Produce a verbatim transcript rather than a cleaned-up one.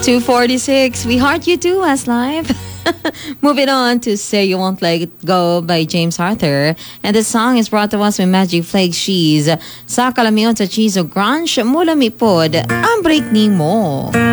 two forty-six. We heart you too, Westlife. Moving on to Say You Won't Let It Go by James Arthur. And the song is brought to us by Magic Flake Cheese. Sa kalamiyon sa cheese o grunge, mula mi pod, ang break ni mo.